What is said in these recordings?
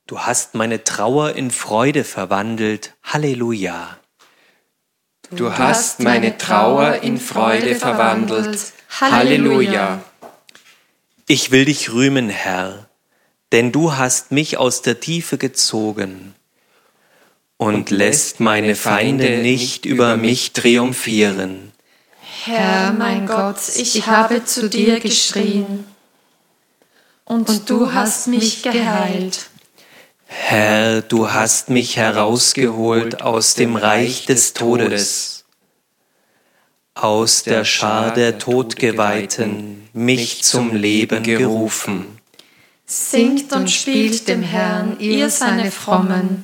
Du hast meine Trauer in Freude verwandelt. Halleluja. Du hast meine Trauer in Freude verwandelt. Halleluja. Ich will dich rühmen, Herr, denn du hast mich aus der Tiefe gezogen und lässt meine Feinde nicht über mich triumphieren. Herr, mein Gott, ich habe zu dir geschrien, und du hast mich geheilt. Herr, du hast mich herausgeholt aus dem Reich des Todes, aus der Schar der Todgeweihten, mich zum Leben gerufen. Singt und spielt dem Herrn, ihr seine Frommen,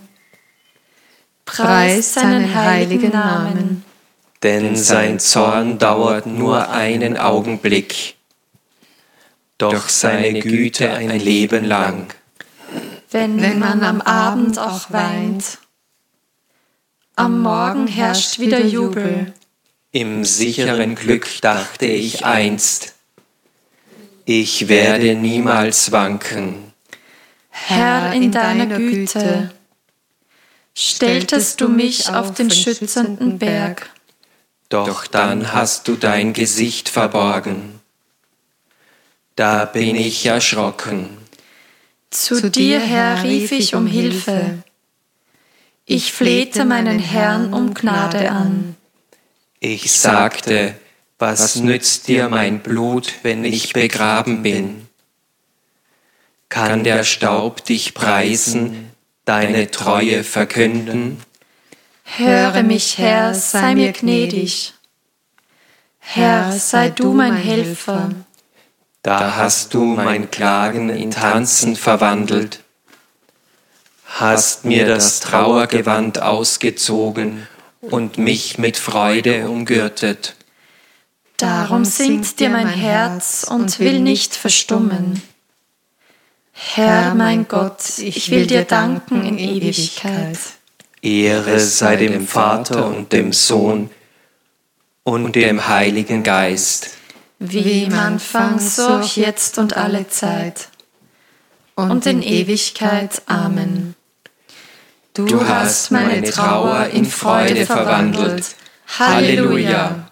preist seinen heiligen Namen. Denn sein Zorn dauert nur einen Augenblick, doch seine Güte ein Leben lang. Wenn man am Abend auch weint, am Morgen herrscht wieder Jubel. Im sicheren Glück dachte ich einst, ich werde niemals wanken. Herr, in deiner Güte stelltest du mich auf den schützenden Berg. Doch dann hast du dein Gesicht verborgen. Da bin ich erschrocken. Zu dir, Herr, rief ich um Hilfe. Ich flehte meinen Herrn um Gnade an. Ich sagte, was nützt dir mein Blut, wenn ich begraben bin? Kann der Staub dich preisen, deine Treue verkünden? Höre mich, Herr, sei mir gnädig. Herr, sei du mein Helfer. Da hast du mein Klagen in Tanzen verwandelt, hast mir das Trauergewand ausgezogen und mich mit Freude umgürtet. Darum singt dir mein Herz und will nicht verstummen. Herr, mein Gott, ich will dir danken in Ewigkeit. Ehre sei dem Vater und dem Sohn und dem Heiligen Geist. Wie im Anfang, so auch jetzt und alle Zeit. Und in Ewigkeit. Amen. Du hast meine Trauer in Freude verwandelt. Halleluja.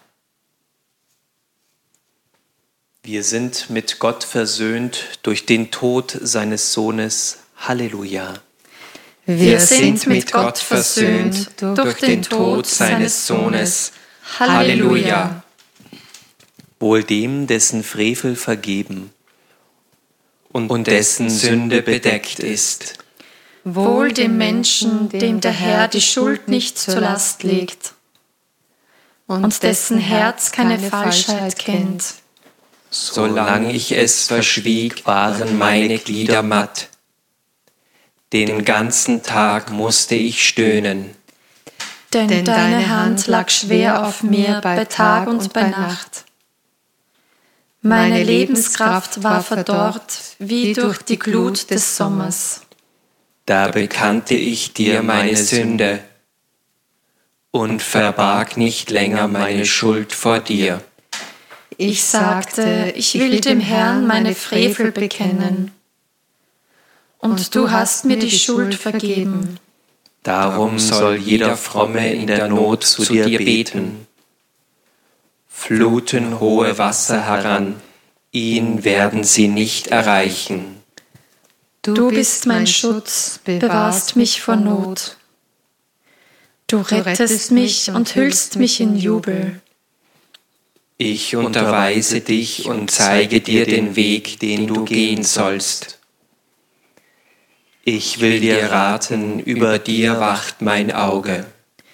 Wir sind mit Gott versöhnt durch den Tod seines Sohnes. Halleluja. Wir sind mit Gott versöhnt durch den Tod seines Sohnes. Halleluja. Wohl dem, dessen Frevel vergeben und dessen Sünde bedeckt ist. Wohl dem Menschen, dem der Herr die Schuld nicht zur Last legt und dessen Herz keine Falschheit kennt. Solange ich es verschwieg, waren meine Glieder matt. Den ganzen Tag musste ich stöhnen. Denn deine Hand lag schwer auf mir bei Tag und bei Nacht. Meine Lebenskraft war verdorrt wie durch die Glut des Sommers. Da bekannte ich dir meine Sünde und verbarg nicht länger meine Schuld vor dir. Ich sagte, ich will dem Herrn meine Frevel bekennen. Und du hast mir die Schuld vergeben. Darum soll jeder Fromme in der Not zu dir beten. Fluten hohe Wasser heran, ihn werden sie nicht erreichen. Du bist mein Schutz, bewahrst mich vor Not. Du rettest mich und hüllst mich in Jubel. Ich unterweise dich und zeige dir den Weg, den du gehen sollst. Ich will dir raten, über dir wacht mein Auge.